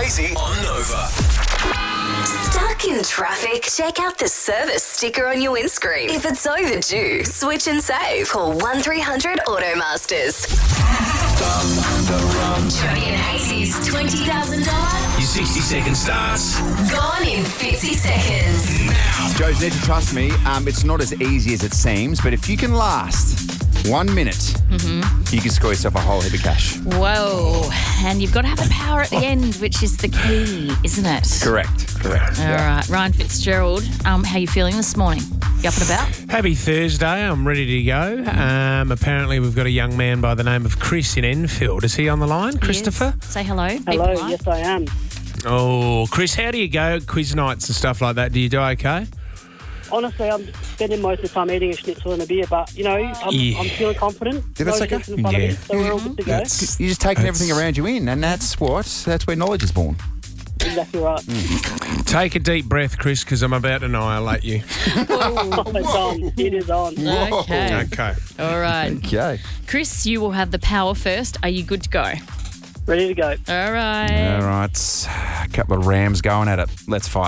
Hazy on Nova. Stuck in traffic? Check out the service sticker on your windscreen. If it's overdue, switch and save. Call 1300 Automasters. Johnny and Hazy's $20,000 Your 60-second starts gone in 50 seconds. now. Joe's need to trust me. It's not as easy as it seems, but if you can last 1 minute, you can score yourself a whole heap of cash. Whoa. And you've got to have the power at the end, which is the key, isn't it? Correct. All right. Ryan Fitzgerald, how are you feeling this morning? You up and about? Happy Thursday. I'm ready to go. Apparently, we've got a young man by the name of Chris in Enfield. Is he on the line, Christopher? Yes. Say hello. Be Hello, polite. yes I am. Oh, Chris, how do you go at quiz nights and stuff like that? Do you do okay? Honestly, I'm spending most of the time eating a schnitzel and a beer, but, I'm feeling confident. Yeah, that's No okay. schnitzel in front of me, Yeah. so we're all good to go. You're just taking everything around you in, and that's where knowledge is born. Exactly right. Take a deep breath, Chris, because I'm about to annihilate you. It's on. It is on. Okay. Okay. All right. Okay. Chris, you will have the power first. Are you good to go? Ready to go. All right. All right. A couple of rams going at it. Let's fight.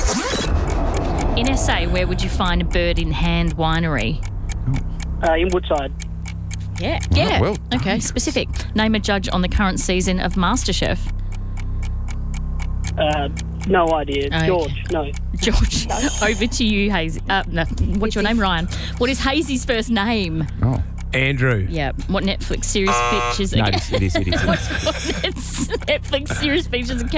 In SA, where would you find a bird in hand winery? In Woodside. Yeah. Yeah. well Okay, specific. Name a judge on the current season of MasterChef. No idea. Okay. George, no. George, over to you, Hazy. No, what's your name, Ryan? What is Hazy's first name? Oh. Andrew. Yeah. What Netflix series features? No, it is. What Netflix series features a